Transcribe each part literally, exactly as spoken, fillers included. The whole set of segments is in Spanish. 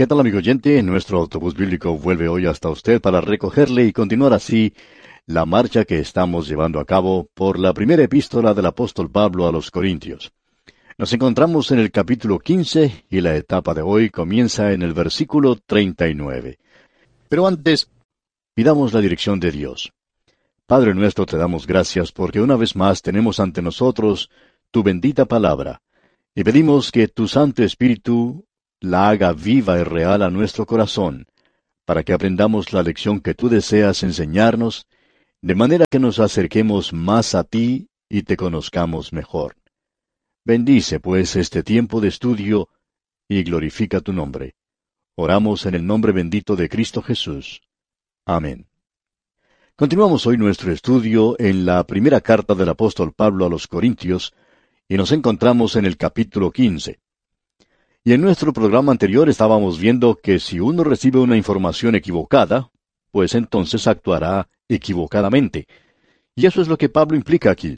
¿Qué tal, amigo oyente? Nuestro autobús bíblico vuelve hoy hasta usted para recogerle y continuar así la marcha que estamos llevando a cabo por la primera epístola del apóstol Pablo a los Corintios. Nos encontramos en el capítulo quince y la etapa de hoy comienza en el versículo treinta y nueve. Pero antes, pidamos la dirección de Dios. Padre nuestro, te damos gracias porque una vez más tenemos ante nosotros tu bendita palabra, y pedimos que tu Santo Espíritu la haga viva y real a nuestro corazón, para que aprendamos la lección que tú deseas enseñarnos, de manera que nos acerquemos más a ti y te conozcamos mejor. Bendice, pues, este tiempo de estudio y glorifica tu nombre. Oramos en el nombre bendito de Cristo Jesús. Amén. Continuamos hoy nuestro estudio en la primera carta del apóstol Pablo a los Corintios, y nos encontramos en el capítulo quince. Y en nuestro programa anterior estábamos viendo que si uno recibe una información equivocada, pues entonces actuará equivocadamente. Y eso es lo que Pablo implica aquí.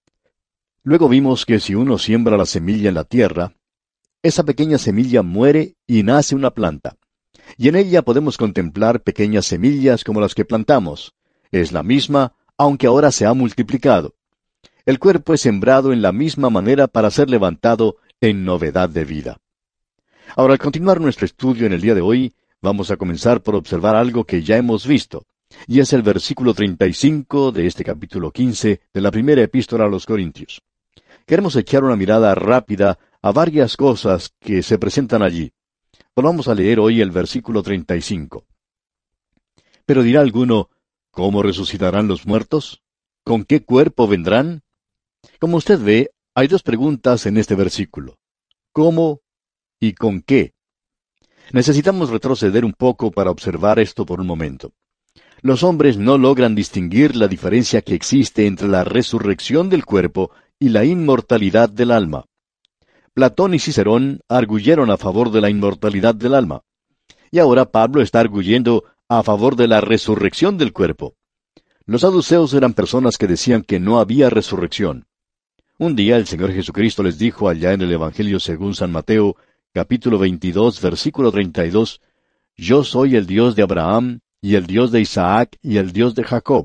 Luego vimos que si uno siembra la semilla en la tierra, esa pequeña semilla muere y nace una planta. Y en ella podemos contemplar pequeñas semillas como las que plantamos. Es la misma, aunque ahora se ha multiplicado. El cuerpo es sembrado en la misma manera para ser levantado en novedad de vida. Ahora, al continuar nuestro estudio en el día de hoy, vamos a comenzar por observar algo que ya hemos visto, y es el versículo treinta y cinco de este capítulo quince de la primera epístola a los Corintios. Queremos echar una mirada rápida a varias cosas que se presentan allí. Vamos a leer hoy el versículo treinta y cinco. Pero dirá alguno, ¿cómo resucitarán los muertos? ¿Con qué cuerpo vendrán? Como usted ve, hay dos preguntas en este versículo. ¿Cómo y con qué? Necesitamos retroceder un poco para observar esto por un momento. Los hombres no logran distinguir la diferencia que existe entre la resurrección del cuerpo y la inmortalidad del alma. Platón y Cicerón arguyeron a favor de la inmortalidad del alma. Y ahora Pablo está arguyendo a favor de la resurrección del cuerpo. Los saduceos eran personas que decían que no había resurrección. Un día el Señor Jesucristo les dijo allá en el Evangelio según San Mateo, capítulo veintidós, versículo treinta y dos, Yo soy el Dios de Abraham, y el Dios de Isaac, y el Dios de Jacob.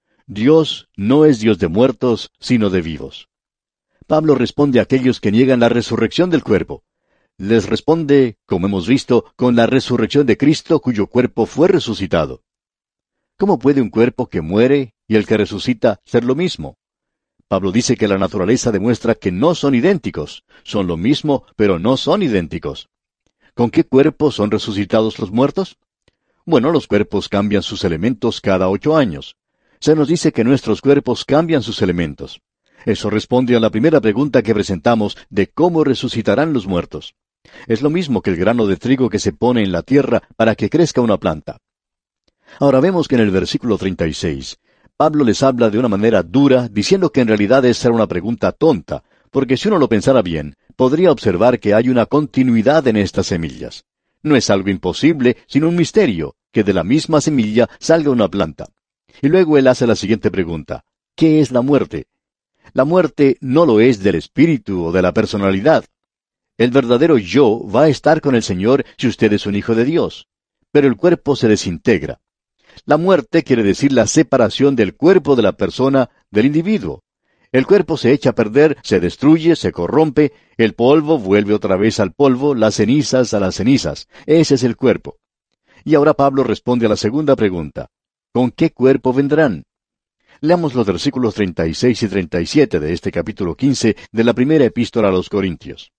Dios no es Dios de muertos, sino de vivos. Pablo responde a aquellos que niegan la resurrección del cuerpo. Les responde, como hemos visto, con la resurrección de Cristo, cuyo cuerpo fue resucitado. ¿Cómo puede un cuerpo que muere y el que resucita ser lo mismo? Pablo dice que la naturaleza demuestra que no son idénticos. Son lo mismo, pero no son idénticos. ¿Con qué cuerpo son resucitados los muertos? Bueno, los cuerpos cambian sus elementos cada ocho años. Se nos dice que nuestros cuerpos cambian sus elementos. Eso responde a la primera pregunta que presentamos de cómo resucitarán los muertos. Es lo mismo que el grano de trigo que se pone en la tierra para que crezca una planta. Ahora vemos que en el versículo treinta y seis, Pablo les habla de una manera dura, diciendo que en realidad esa era una pregunta tonta, porque si uno lo pensara bien, podría observar que hay una continuidad en estas semillas. No es algo imposible, sino un misterio, que de la misma semilla salga una planta. Y luego él hace la siguiente pregunta, ¿qué es la muerte? La muerte no lo es del espíritu o de la personalidad. El verdadero yo va a estar con el Señor si usted es un hijo de Dios. Pero el cuerpo se desintegra. La muerte quiere decir la separación del cuerpo de la persona del individuo. El cuerpo se echa a perder, se destruye, se corrompe, el polvo vuelve otra vez al polvo, las cenizas a las cenizas. Ese es el cuerpo. Y ahora Pablo responde a la segunda pregunta. ¿Con qué cuerpo vendrán? Leamos los versículos treinta y seis y treinta y siete de este capítulo quince de la primera epístola a los Corintios.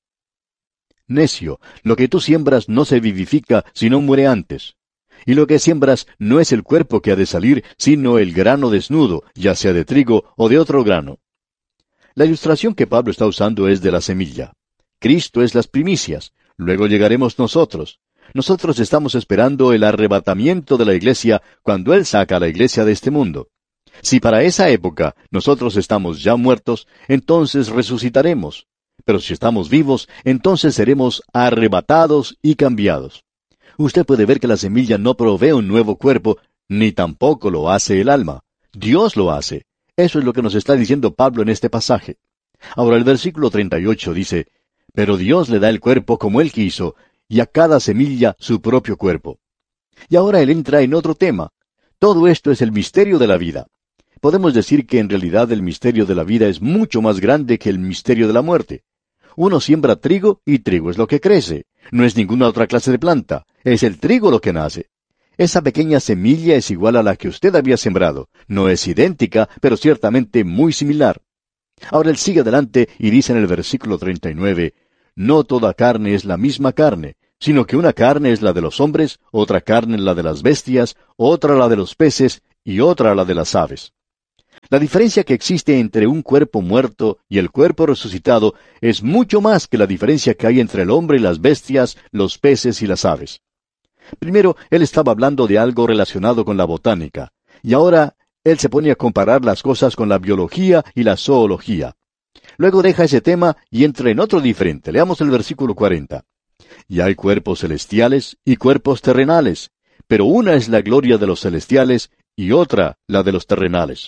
Necio, lo que tú siembras no se vivifica, sino muere antes. Y lo que siembras no es el cuerpo que ha de salir, sino el grano desnudo, ya sea de trigo o de otro grano. La ilustración que Pablo está usando es de la semilla. Cristo es las primicias, luego llegaremos nosotros. Nosotros estamos esperando el arrebatamiento de la iglesia cuando Él saca a la iglesia de este mundo. Si para esa época nosotros estamos ya muertos, entonces resucitaremos. Pero si estamos vivos, entonces seremos arrebatados y cambiados. Usted puede ver que la semilla no provee un nuevo cuerpo, ni tampoco lo hace el alma. Dios lo hace. Eso es lo que nos está diciendo Pablo en este pasaje. Ahora el versículo treinta y ocho dice, Pero Dios le da el cuerpo como Él quiso, y a cada semilla su propio cuerpo. Y ahora él entra en otro tema. Todo esto es el misterio de la vida. Podemos decir que en realidad el misterio de la vida es mucho más grande que el misterio de la muerte. Uno siembra trigo y trigo es lo que crece. No es ninguna otra clase de planta. Es el trigo lo que nace. Esa pequeña semilla es igual a la que usted había sembrado. No es idéntica, pero ciertamente muy similar. Ahora él sigue adelante y dice en el versículo treinta y nueve, no toda carne es la misma carne, sino que una carne es la de los hombres, otra carne la de las bestias, otra la de los peces y otra la de las aves. La diferencia que existe entre un cuerpo muerto y el cuerpo resucitado es mucho más que la diferencia que hay entre el hombre y las bestias, los peces y las aves. Primero, él estaba hablando de algo relacionado con la botánica, y ahora él se pone a comparar las cosas con la biología y la zoología. Luego deja ese tema y entra en otro diferente. Leamos el versículo cuarenta. Y hay cuerpos celestiales y cuerpos terrenales, pero una es la gloria de los celestiales y otra la de los terrenales.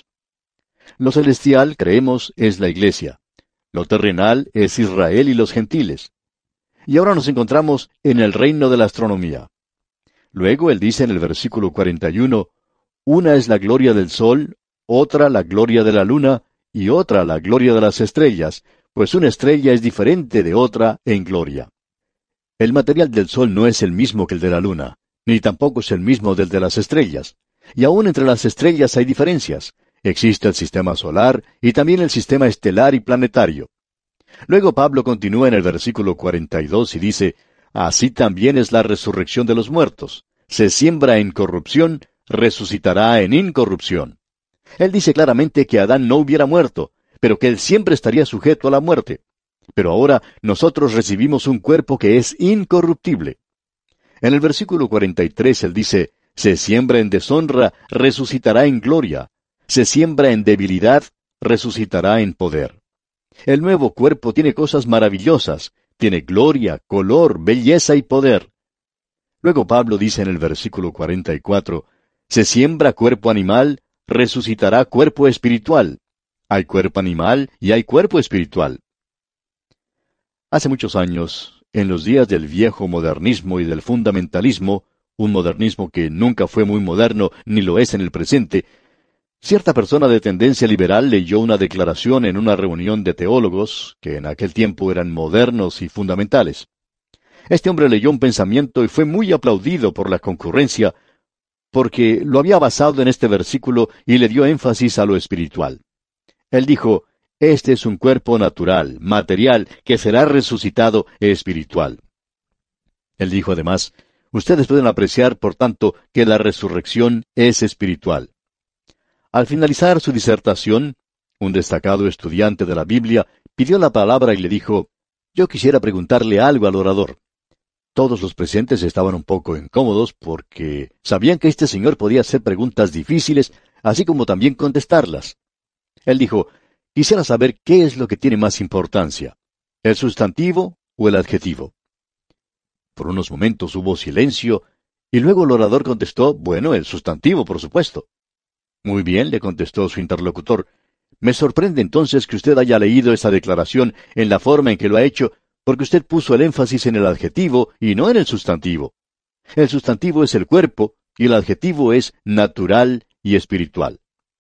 Lo celestial, creemos, es la iglesia. Lo terrenal es Israel y los gentiles. Y ahora nos encontramos en el reino de la astronomía. Luego él dice en el versículo cuarenta y uno, una es la gloria del sol, otra la gloria de la luna, y otra la gloria de las estrellas, pues una estrella es diferente de otra en gloria. El material del sol no es el mismo que el de la luna, ni tampoco es el mismo del de las estrellas. Y aún entre las estrellas hay diferencias. Existe el sistema solar y también el sistema estelar y planetario. Luego Pablo continúa en el versículo cuarenta y dos y dice, así también es la resurrección de los muertos. Se siembra en corrupción, resucitará en incorrupción. Él dice claramente que Adán no hubiera muerto, pero que él siempre estaría sujeto a la muerte. Pero ahora nosotros recibimos un cuerpo que es incorruptible. En el versículo cuarenta y tres él dice, se siembra en deshonra, resucitará en gloria. Se siembra en debilidad, resucitará en poder. El nuevo cuerpo tiene cosas maravillosas, tiene gloria, color, belleza y poder. Luego Pablo dice en el versículo cuarenta y cuatro, se siembra cuerpo animal, resucitará cuerpo espiritual. Hay cuerpo animal y hay cuerpo espiritual. Hace muchos años, en los días del viejo modernismo y del fundamentalismo, un modernismo que nunca fue muy moderno ni lo es en el presente, cierta persona de tendencia liberal leyó una declaración en una reunión de teólogos, que en aquel tiempo eran modernos y fundamentales. Este hombre leyó un pensamiento y fue muy aplaudido por la concurrencia, porque lo había basado en este versículo y le dio énfasis a lo espiritual. Él dijo, este es un cuerpo natural, material, que será resucitado espiritual. Él dijo además, ustedes pueden apreciar, por tanto, que la resurrección es espiritual. Al finalizar su disertación, un destacado estudiante de la Biblia pidió la palabra y le dijo, yo quisiera preguntarle algo al orador. Todos los presentes estaban un poco incómodos porque sabían que este señor podía hacer preguntas difíciles, así como también contestarlas. Él dijo, quisiera saber qué es lo que tiene más importancia, el sustantivo o el adjetivo. Por unos momentos hubo silencio, y luego el orador contestó, bueno, el sustantivo, por supuesto. Muy bien, le contestó su interlocutor. Me sorprende entonces que usted haya leído esa declaración en la forma en que lo ha hecho, porque usted puso el énfasis en el adjetivo y no en el sustantivo. El sustantivo es el cuerpo y el adjetivo es natural y espiritual.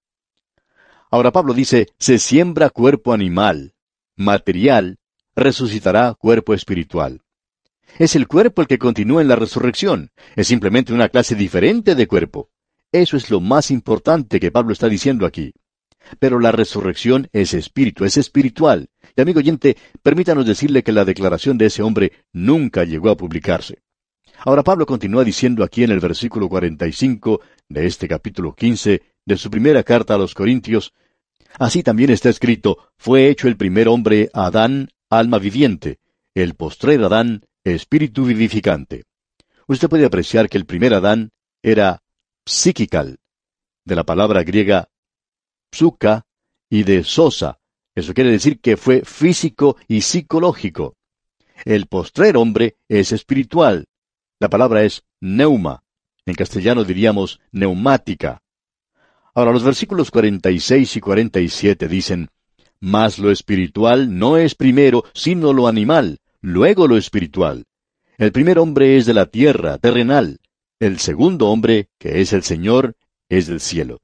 Ahora Pablo dice, se siembra cuerpo animal, material, resucitará cuerpo espiritual. Es el cuerpo el que continúa en la resurrección, es simplemente una clase diferente de cuerpo. Eso es lo más importante que Pablo está diciendo aquí. Pero la resurrección es espíritu, es espiritual. Y amigo oyente, permítanos decirle que la declaración de ese hombre nunca llegó a publicarse. Ahora Pablo continúa diciendo aquí en el versículo cuarenta y cinco de este capítulo quince de su primera carta a los Corintios, así también está escrito, fue hecho el primer hombre Adán, alma viviente, el postrer Adán, espíritu vivificante. Usted puede apreciar que el primer Adán era psiquical, de la palabra griega psuka y de sosa. Eso quiere decir que fue físico y psicológico. El postrer hombre es espiritual. La palabra es neuma. En castellano diríamos neumática. Ahora los versículos cuarenta y seis y cuarenta y siete dicen, mas lo espiritual no es primero, sino lo animal, luego lo espiritual. El primer hombre es de la tierra, terrenal. El segundo hombre, que es el Señor, es del cielo.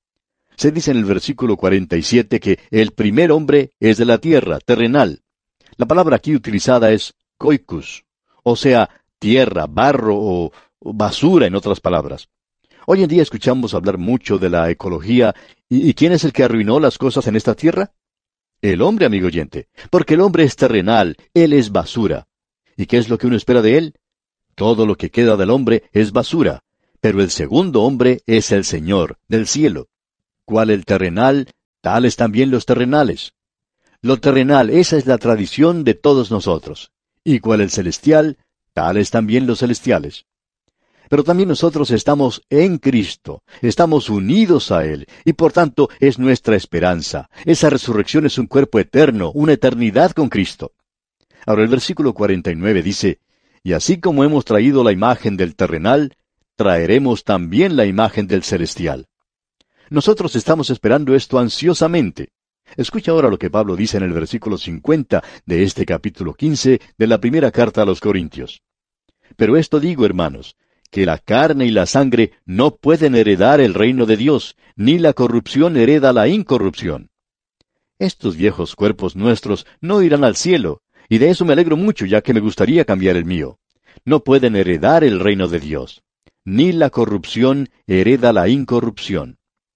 Se dice en el versículo cuarenta y siete que el primer hombre es de la tierra, terrenal. La palabra aquí utilizada es koikus, o sea, tierra, barro o basura en otras palabras. Hoy en día escuchamos hablar mucho de la ecología, ¿y, y quién es el que arruinó las cosas en esta tierra? El hombre, amigo oyente, porque el hombre es terrenal, él es basura. ¿Y qué es lo que uno espera de él? Todo lo que queda del hombre es basura, pero el segundo hombre es el Señor, del cielo. ¿Cuál el terrenal? Tales también los terrenales. Lo terrenal, esa es la tradición de todos nosotros. ¿Y cuál el celestial? Tales también los celestiales. Pero también nosotros estamos en Cristo, estamos unidos a Él, y por tanto es nuestra esperanza. Esa resurrección es un cuerpo eterno, una eternidad con Cristo. Ahora el versículo cuarenta y nueve dice, y así como hemos traído la imagen del terrenal, traeremos también la imagen del celestial. Nosotros estamos esperando esto ansiosamente. Escucha ahora lo que Pablo dice en el versículo cincuenta de este capítulo quince de la primera carta a los Corintios. Pero esto digo, hermanos, que la carne y la sangre no pueden heredar el reino de Dios, ni la corrupción hereda la incorrupción. Estos viejos cuerpos nuestros no irán al cielo, y de eso me alegro mucho, ya que me gustaría cambiar el mío. No pueden heredar el reino de Dios, ni la corrupción hereda la incorrupción.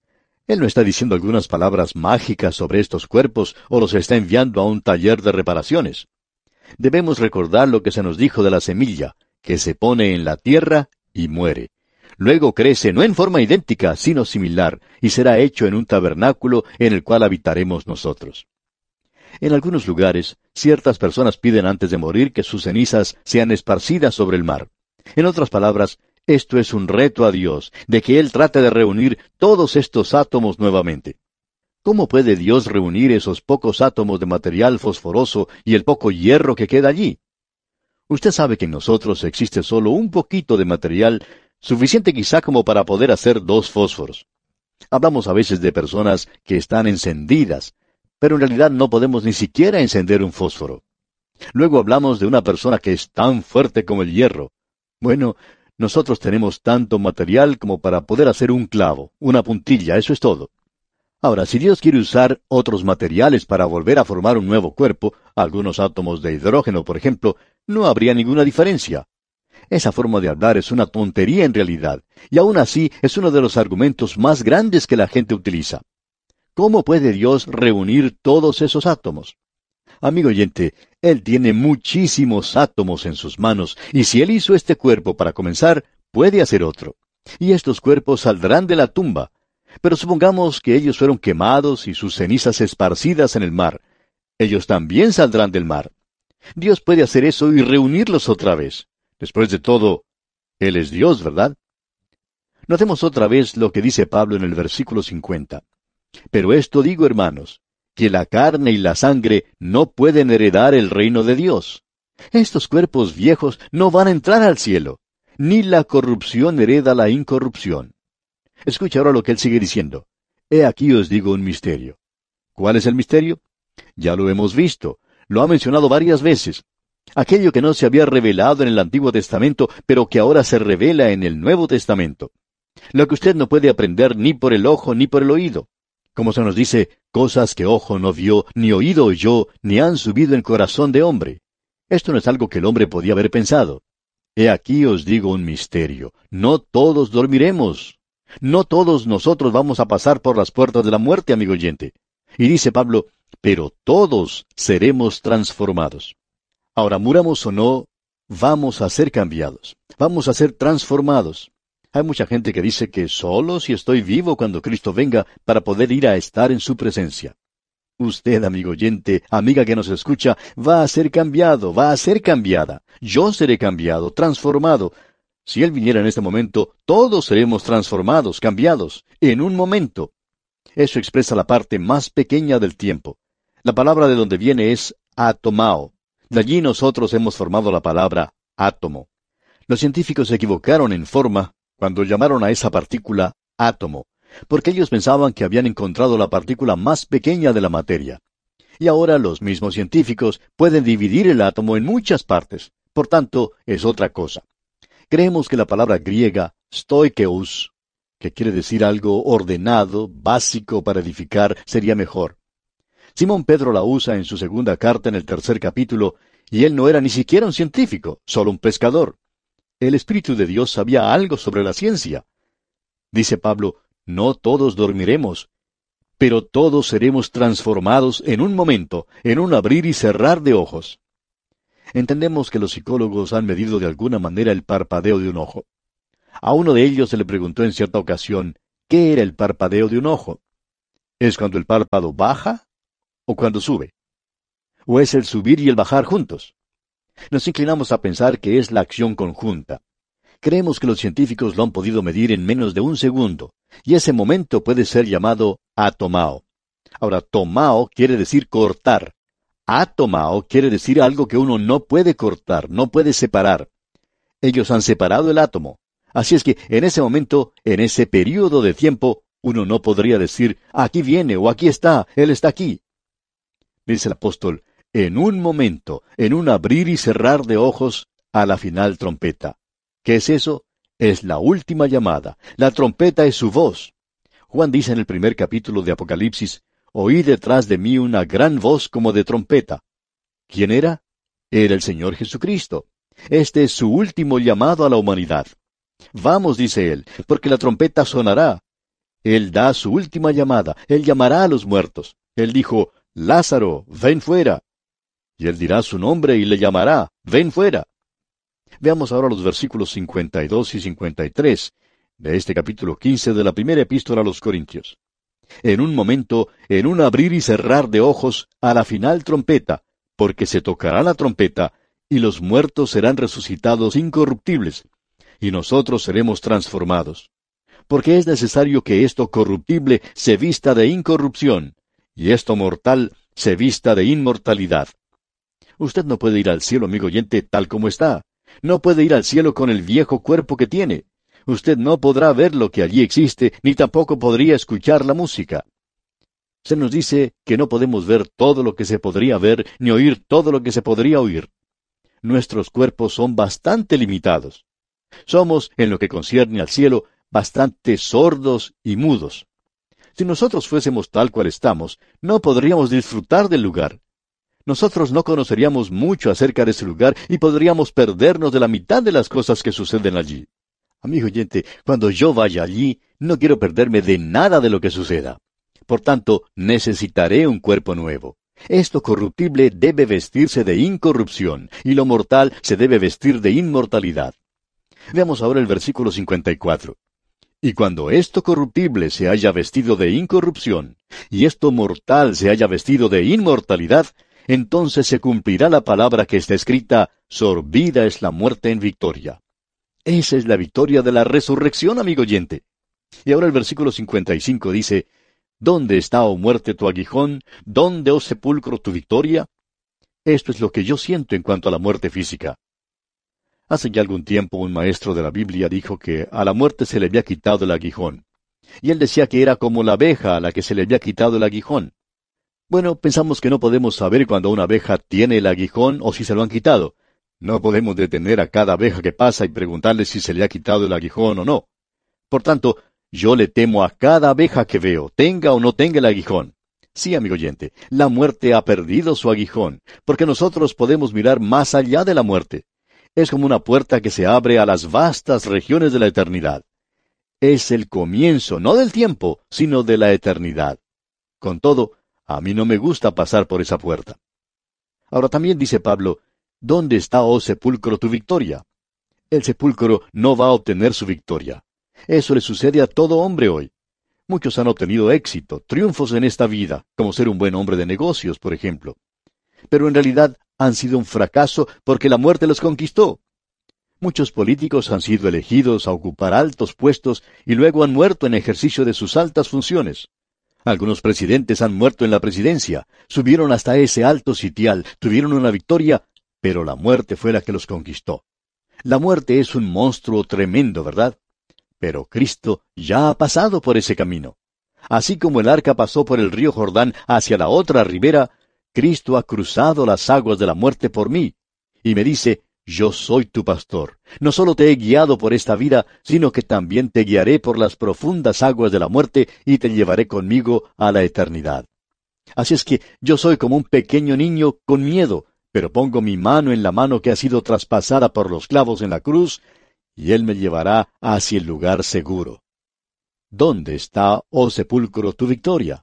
Él no está diciendo algunas palabras mágicas sobre estos cuerpos o los está enviando a un taller de reparaciones. Debemos recordar lo que se nos dijo de la semilla, que se pone en la tierra y muere. Luego crece no en forma idéntica, sino similar, y será hecho en un tabernáculo en el cual habitaremos nosotros. En algunos lugares, ciertas personas piden antes de morir que sus cenizas sean esparcidas sobre el mar. En otras palabras, esto es un reto a Dios, de que Él trate de reunir todos estos átomos nuevamente. ¿Cómo puede Dios reunir esos pocos átomos de material fosforoso y el poco hierro que queda allí? Usted sabe que en nosotros existe solo un poquito de material, suficiente quizá como para poder hacer dos fósforos. Hablamos a veces de personas que están encendidas, pero en realidad no podemos ni siquiera encender un fósforo. Luego hablamos de una persona que es tan fuerte como el hierro. Bueno, nosotros tenemos tanto material como para poder hacer un clavo, una puntilla, eso es todo. Ahora, si Dios quiere usar otros materiales para volver a formar un nuevo cuerpo, algunos átomos de hidrógeno, por ejemplo, no habría ninguna diferencia. Esa forma de hablar es una tontería en realidad, y aún así es uno de los argumentos más grandes que la gente utiliza. ¿Cómo puede Dios reunir todos esos átomos? Amigo oyente, Él tiene muchísimos átomos en sus manos, y si Él hizo este cuerpo para comenzar, puede hacer otro. Y estos cuerpos saldrán de la tumba. Pero supongamos que ellos fueron quemados y sus cenizas esparcidas en el mar. Ellos también saldrán del mar. Dios puede hacer eso y reunirlos otra vez. Después de todo, Él es Dios, ¿verdad? Notemos otra vez lo que dice Pablo en el versículo cincuenta. Pero esto digo, hermanos, que la carne y la sangre no pueden heredar el reino de Dios. Estos cuerpos viejos no van a entrar al cielo, ni la corrupción hereda la incorrupción. Escucha ahora lo que él sigue diciendo. He aquí os digo un misterio. ¿Cuál es el misterio? Ya lo hemos visto. Lo ha mencionado varias veces. Aquello que no se había revelado en el Antiguo Testamento, pero que ahora se revela en el Nuevo Testamento. Lo que usted no puede aprender ni por el ojo ni por el oído. Como se nos dice, cosas que ojo no vio, ni oído oyó, ni han subido en corazón de hombre. Esto no es algo que el hombre podía haber pensado. He aquí os digo un misterio. No todos dormiremos. No todos nosotros vamos a pasar por las puertas de la muerte, amigo oyente. Y dice Pablo, pero todos seremos transformados. Ahora, muramos o no, vamos a ser cambiados. Vamos a ser transformados. Hay mucha gente que dice que solo si estoy vivo cuando Cristo venga para poder ir a estar en su presencia. Usted, amigo oyente, amiga que nos escucha, va a ser cambiado, va a ser cambiada. Yo seré cambiado, transformado. Si Él viniera en este momento, todos seremos transformados, cambiados, en un momento. Eso expresa la parte más pequeña del tiempo. La palabra de donde viene es atomao. De allí nosotros hemos formado la palabra átomo. Los científicos se equivocaron en forma cuando llamaron a esa partícula átomo, porque ellos pensaban que habían encontrado la partícula más pequeña de la materia. Y ahora los mismos científicos pueden dividir el átomo en muchas partes, Por tanto, es otra cosa. Creemos que la palabra griega stoikeus, que quiere decir algo ordenado, básico para edificar, sería mejor. Simón Pedro la usa en su segunda carta en el tercer capítulo, y él no era ni siquiera un científico, solo un pescador. El Espíritu de Dios sabía algo sobre la ciencia. Dice Pablo, no todos dormiremos, pero todos seremos transformados en un momento, en un abrir y cerrar de ojos. Entendemos que los psicólogos han medido de alguna manera el parpadeo de un ojo. A uno de ellos se le preguntó en cierta ocasión, ¿qué era el parpadeo de un ojo? ¿Es cuando el párpado baja o cuando sube? ¿O es el subir y el bajar juntos? Nos inclinamos a pensar que es la acción conjunta. Creemos que los científicos lo han podido medir en menos de un segundo, y ese momento puede ser llamado atomao. Ahora, tomao quiere decir cortar. Atomao quiere decir algo que uno no puede cortar, no puede separar. Ellos han separado el átomo. Así es que en ese momento, en ese período de tiempo, uno no podría decir, aquí viene o aquí está, él está aquí. Dice el apóstol, en un momento, en un abrir y cerrar de ojos, a la final trompeta. ¿Qué es eso? Es la última llamada. La trompeta es su voz. Juan dice en el primer capítulo de Apocalipsis, oí detrás de mí una gran voz como de trompeta. ¿Quién era? Era el Señor Jesucristo. Este es su último llamado a la humanidad. Vamos, dice él, porque la trompeta sonará. Él da su última llamada. Él llamará a los muertos. Él dijo, Lázaro, ven fuera. Y él dirá su nombre y le llamará, ven fuera. Veamos ahora los versículos cincuenta y dos y cincuenta y tres de este capítulo quince de la primera epístola a los Corintios. En un momento, en un abrir y cerrar de ojos, a la final trompeta, porque se tocará la trompeta, y los muertos serán resucitados incorruptibles, y nosotros seremos transformados. Porque es necesario que esto corruptible se vista de incorrupción, y esto mortal se vista de inmortalidad. Usted no puede ir al cielo, amigo oyente, tal como está. No puede ir al cielo con el viejo cuerpo que tiene. Usted no podrá ver lo que allí existe, ni tampoco podría escuchar la música. Se nos dice que no podemos ver todo lo que se podría ver, ni oír todo lo que se podría oír. Nuestros cuerpos son bastante limitados. Somos, en lo que concierne al cielo, bastante sordos y mudos. Si nosotros fuésemos tal cual estamos, no podríamos disfrutar del lugar. Nosotros no conoceríamos mucho acerca de ese lugar y podríamos perdernos de la mitad de las cosas que suceden allí. Amigo oyente, cuando yo vaya allí, no quiero perderme de nada de lo que suceda. Por tanto, necesitaré un cuerpo nuevo. Esto corruptible debe vestirse de incorrupción, y lo mortal se debe vestir de inmortalidad. Veamos ahora el versículo cincuenta y cuatro. Y cuando esto corruptible se haya vestido de incorrupción, y esto mortal se haya vestido de inmortalidad, entonces se cumplirá la palabra que está escrita, sorbida es la muerte en victoria. Esa es la victoria de la resurrección, amigo oyente. Y ahora el versículo cincuenta y cinco dice, ¿dónde está, oh muerte, tu aguijón? ¿Dónde, oh sepulcro, tu victoria? Esto es lo que yo siento en cuanto a la muerte física. Hace ya algún tiempo un maestro de la Biblia dijo que a la muerte se le había quitado el aguijón. Y él decía que era como la abeja a la que se le había quitado el aguijón. Bueno, pensamos que no podemos saber cuando una abeja tiene el aguijón o si se lo han quitado. No podemos detener a cada abeja que pasa y preguntarle si se le ha quitado el aguijón o no. Por tanto, yo le temo a cada abeja que veo, tenga o no tenga el aguijón. Sí, amigo oyente, la muerte ha perdido su aguijón, porque nosotros podemos mirar más allá de la muerte. Es como una puerta que se abre a las vastas regiones de la eternidad. Es el comienzo, no del tiempo, sino de la eternidad. Con todo, a mí no me gusta pasar por esa puerta. Ahora también dice Pablo, ¿dónde está, oh sepulcro, tu victoria? El sepulcro no va a obtener su victoria. Eso le sucede a todo hombre hoy. Muchos han obtenido éxito, triunfos en esta vida, como ser un buen hombre de negocios, por ejemplo. Pero en realidad han sido un fracaso porque la muerte los conquistó. Muchos políticos han sido elegidos a ocupar altos puestos y luego han muerto en ejercicio de sus altas funciones. Algunos presidentes han muerto en la presidencia, subieron hasta ese alto sitial, tuvieron una victoria, pero la muerte fue la que los conquistó. La muerte es un monstruo tremendo, ¿verdad? Pero Cristo ya ha pasado por ese camino. Así como el arca pasó por el río Jordán hacia la otra ribera, Cristo ha cruzado las aguas de la muerte por mí, y me dice, Yo soy tu pastor. No solo te he guiado por esta vida, sino que también te guiaré por las profundas aguas de la muerte y te llevaré conmigo a la eternidad. Así es que yo soy como un pequeño niño con miedo, pero pongo mi mano en la mano que ha sido traspasada por los clavos en la cruz, y Él me llevará hacia el lugar seguro. ¿Dónde está, oh sepulcro, tu victoria?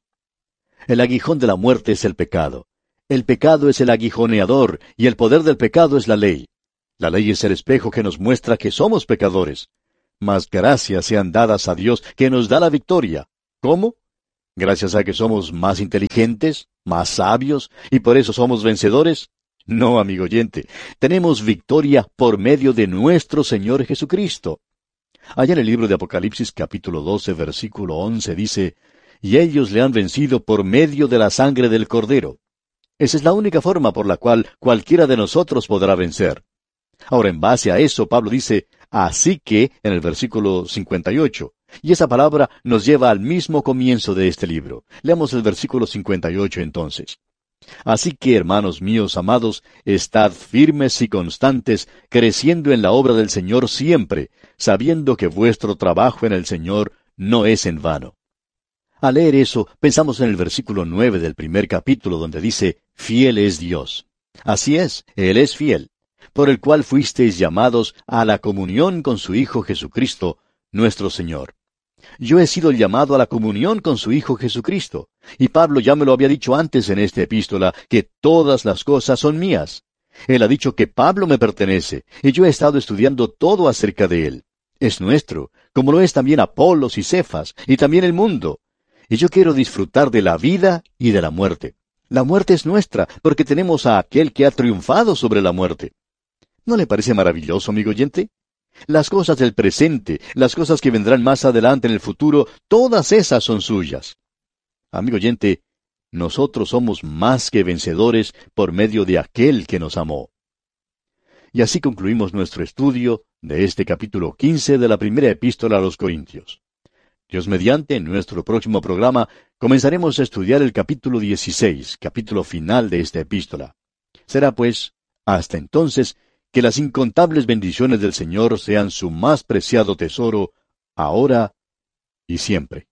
El aguijón de la muerte es el pecado. El pecado es el aguijoneador, y el poder del pecado es la ley. La ley es el espejo que nos muestra que somos pecadores. Mas gracias sean dadas a Dios que nos da la victoria. ¿Cómo? ¿Gracias a que somos más inteligentes, más sabios, y por eso somos vencedores? No, amigo oyente, tenemos victoria por medio de nuestro Señor Jesucristo. Allá en el libro de Apocalipsis capítulo doce versículo once dice, y ellos le han vencido por medio de la sangre del Cordero. Esa es la única forma por la cual cualquiera de nosotros podrá vencer. Ahora, en base a eso, Pablo dice, así que, en el versículo cincuenta y ocho, y esa palabra nos lleva al mismo comienzo de este libro. Leamos el versículo cincuenta y ocho entonces. Así que, hermanos míos amados, estad firmes y constantes, creciendo en la obra del Señor siempre, sabiendo que vuestro trabajo en el Señor no es en vano. Al leer eso, pensamos en el versículo nueve del primer capítulo, donde dice, fiel es Dios. Así es, Él es fiel, por el cual fuisteis llamados a la comunión con su Hijo Jesucristo, nuestro Señor. Yo he sido llamado a la comunión con su Hijo Jesucristo, y Pablo ya me lo había dicho antes en esta epístola, que todas las cosas son mías. Él ha dicho que Pablo me pertenece, y yo he estado estudiando todo acerca de él. Es nuestro, como lo es también Apolos y Cefas, y también el mundo. Y yo quiero disfrutar de la vida y de la muerte. La muerte es nuestra, porque tenemos a aquel que ha triunfado sobre la muerte. ¿No le parece maravilloso, amigo oyente? Las cosas del presente, las cosas que vendrán más adelante en el futuro, todas esas son suyas. Amigo oyente, nosotros somos más que vencedores por medio de aquel que nos amó. Y así concluimos nuestro estudio de este capítulo quince de la primera epístola a los Corintios. Dios mediante, en nuestro próximo programa, comenzaremos a estudiar el capítulo dieciséis, capítulo final de esta epístola. Será pues, hasta entonces, que las incontables bendiciones del Señor sean su más preciado tesoro, ahora y siempre.